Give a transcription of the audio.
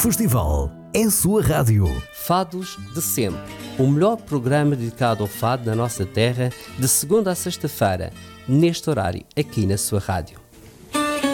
Festival é a sua rádio. Fados de Sempre, o melhor programa dedicado ao fado na nossa terra, de segunda a sexta-feira, neste horário, aqui na sua rádio.